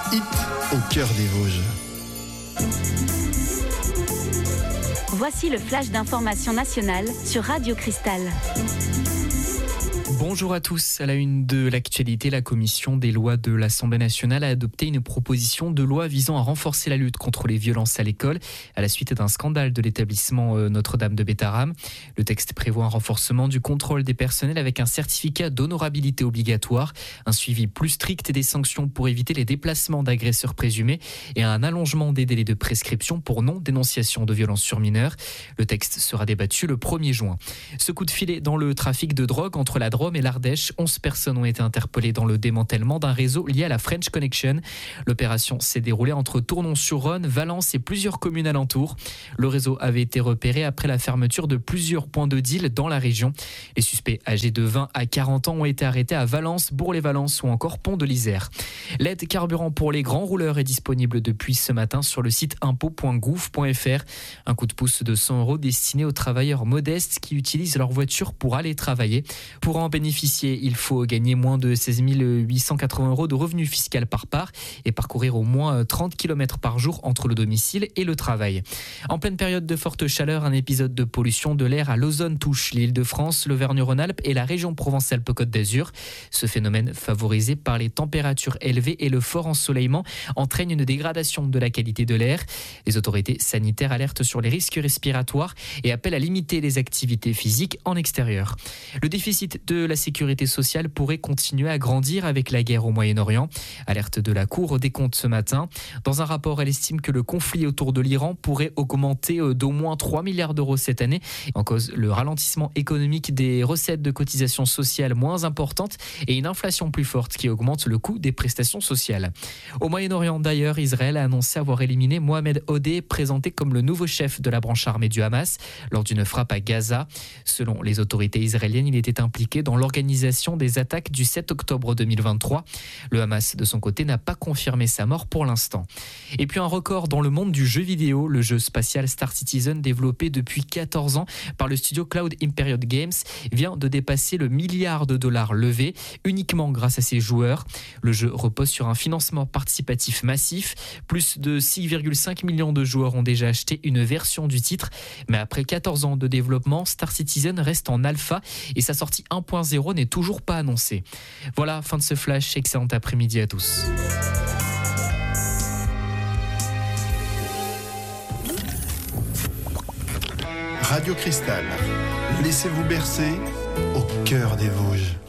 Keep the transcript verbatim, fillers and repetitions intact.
hit au cœur des Vosges. Voici le flash d'information nationale sur Radio Cristal. Bonjour à tous. À la une de l'actualité, la commission des lois de l'Assemblée nationale a adopté une proposition de loi visant à renforcer la lutte contre les violences à l'école à la suite d'un scandale de l'établissement Notre-Dame de Bétharram. Le texte prévoit un renforcement du contrôle des personnels avec un certificat d'honorabilité obligatoire, un suivi plus strict des sanctions pour éviter les déplacements d'agresseurs présumés et un allongement des délais de prescription pour non-dénonciation de violences sur mineurs. Le texte sera débattu le premier juin. Ce coup de filet dans le trafic de drogue entre la Drôme et l'Ardèche, onze personnes ont été interpellées dans le démantèlement d'un réseau lié à la French Connection. L'opération s'est déroulée entre Tournon-sur-Rhône, Valence et plusieurs communes alentours. Le réseau avait été repéré après la fermeture de plusieurs points de deal dans la région. Les suspects âgés de vingt à quarante ans ont été arrêtés à Valence, Bourg-les-Valences ou encore Pont de l'Isère. L'aide carburant pour les grands rouleurs est disponible depuis ce matin sur le site impôt point gouv point f r. Un coup de pouce de cent euros destiné aux travailleurs modestes qui utilisent leur voiture pour aller travailler. Pour en bénéficier, il faut gagner moins de seize mille huit cent quatre-vingts euros de revenus fiscal par part et parcourir au moins trente kilomètres par jour entre le domicile et le travail. En pleine période de forte chaleur, un épisode de pollution de l'air à l'ozone touche l'Île-de-France, l'Auvergne-Rhône-Alpes et la région Provence-Alpes-Côte d'Azur. Ce phénomène, favorisé par les températures élevées et le fort ensoleillement, entraîne une dégradation de la qualité de l'air. Les autorités sanitaires alertent sur les risques respiratoires et appellent à limiter les activités physiques en extérieur. Le déficit de la sécurité sociale pourrait continuer à grandir avec la guerre au Moyen-Orient. Alerte de la Cour des comptes ce matin. Dans un rapport, elle estime que le conflit autour de l'Iran pourrait augmenter d'au moins trois milliards d'euros cette année. En cause, le ralentissement économique, des recettes de cotisations sociales moins importantes et une inflation plus forte qui augmente le coût des prestations sociales. Au Moyen-Orient d'ailleurs, Israël a annoncé avoir éliminé Mohamed Odeh, présenté comme le nouveau chef de la branche armée du Hamas, lors d'une frappe à Gaza. Selon les autorités israéliennes, il était impliqué dans l'organisation des attaques du sept octobre deux mille vingt-trois. Le Hamas, de son côté, n'a pas confirmé sa mort pour l'instant. Et puis un record dans le monde du jeu vidéo, le jeu spatial Star Citizen, développé depuis quatorze ans par le studio Cloud Imperial Games, vient de dépasser le milliard de dollars levés, uniquement grâce à ses joueurs. Le jeu repose sur un financement participatif massif. Plus de six virgule cinq millions de joueurs ont déjà acheté une version du titre. Mais après quatorze ans de développement, Star Citizen reste en alpha et sa sortie un point zéro n'est toujours pas annoncée. Voilà, fin de ce flash. Excellent après-midi à tous. Radio Cristal, laissez-vous bercer au cœur des Vosges.